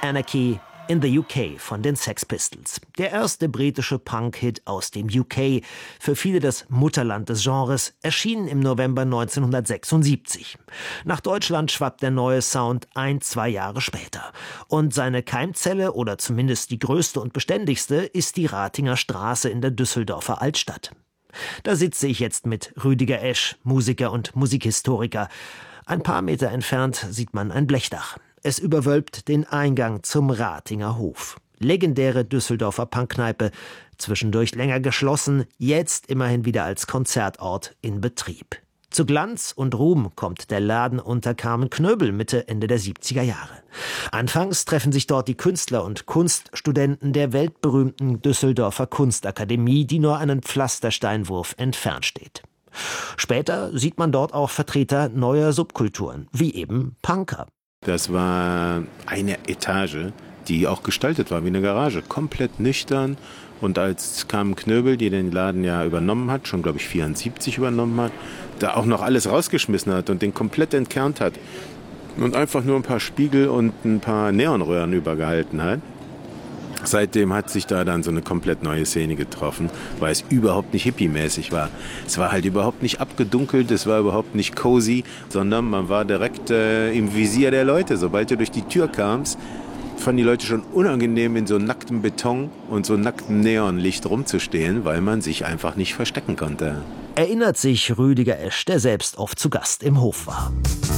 Anarchy in the UK von den Sex Pistols. Der erste britische Punk-Hit aus dem UK, für viele das Mutterland des Genres, erschien im November 1976. Nach Deutschland schwappt der neue Sound 2 Jahre später. Und seine Keimzelle, oder zumindest die größte und beständigste, ist die Ratinger Straße in der Düsseldorfer Altstadt. Da sitze ich jetzt mit Rüdiger Esch, Musiker und Musikhistoriker. Ein paar Meter entfernt sieht man ein Blechdach. Es überwölbt den Eingang zum Ratinger Hof. Legendäre Düsseldorfer Punkkneipe, zwischendurch länger geschlossen, jetzt immerhin wieder als Konzertort in Betrieb. Zu Glanz und Ruhm kommt der Laden unter Carmen Knöbel Mitte, Ende der 70er Jahre. Anfangs treffen sich dort die Künstler und Kunststudenten der weltberühmten Düsseldorfer Kunstakademie, die nur einen Pflastersteinwurf entfernt steht. Später sieht man dort auch Vertreter neuer Subkulturen, wie eben Punker. Das war eine Etage, die auch gestaltet war wie eine Garage, komplett nüchtern. Und als Carmen Knöbel, die den Laden ja übernommen hat, schon glaube ich 74 übernommen hat, da auch noch alles rausgeschmissen hat und den komplett entkernt hat und einfach nur ein paar Spiegel und ein paar Neonröhren übergehalten hat. Seitdem hat sich da dann so eine komplett neue Szene getroffen, weil es überhaupt nicht hippie-mäßig war. Es war halt überhaupt nicht abgedunkelt, es war überhaupt nicht cozy, sondern man war direkt im Visier der Leute. Sobald du durch die Tür kamst, fanden die Leute schon unangenehm, in so nacktem Beton und so nacktem Neonlicht rumzustehen, weil man sich einfach nicht verstecken konnte. Erinnert sich Rüdiger Esch, der selbst oft zu Gast im Hof war.